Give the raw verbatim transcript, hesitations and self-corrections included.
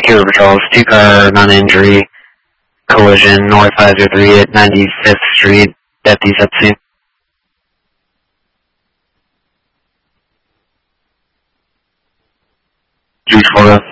Vancouver Patrols, two-car non-injury collision, North five zero three at ninety-fifth Street, deputies at the scene. three four zero.